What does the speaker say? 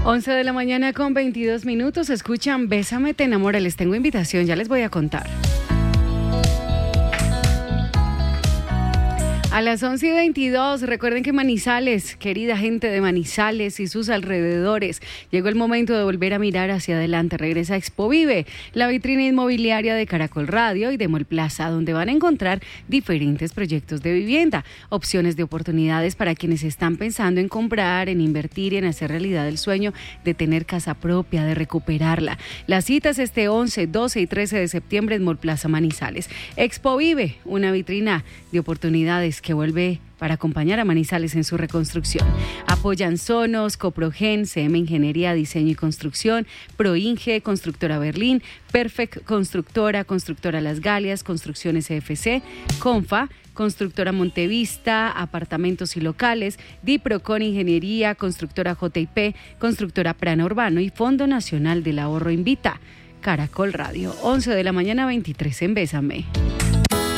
11 de la mañana con 22 minutos. Escuchan Bésame, te enamora. Les tengo invitación, ya les voy a contar. A las 11:22, recuerden que Manizales, querida gente de Manizales y sus alrededores, llegó el momento de volver a mirar hacia adelante. Regresa Expo Vive, la vitrina inmobiliaria de Caracol Radio y de Mall Plaza, donde van a encontrar diferentes proyectos de vivienda, opciones de oportunidades para quienes están pensando en comprar, en invertir y en hacer realidad el sueño de tener casa propia, de recuperarla. Las citas este 11, 12 y 13 de septiembre en Mall Plaza Manizales. Expo Vive, una vitrina de oportunidades que vuelve para acompañar a Manizales en su reconstrucción. Apoyan Sonos, Coprogen, CM Ingeniería, Diseño y Construcción, Proinge, Constructora Berlín, Perfect Constructora, Constructora Las Galias, Construcciones EFC, Confa, Constructora Montevista, Apartamentos y Locales, Diprocon Ingeniería, Constructora JP, Constructora Prana Urbano y Fondo Nacional del Ahorro invita. Caracol Radio, 11 de la mañana 23 en Bésame.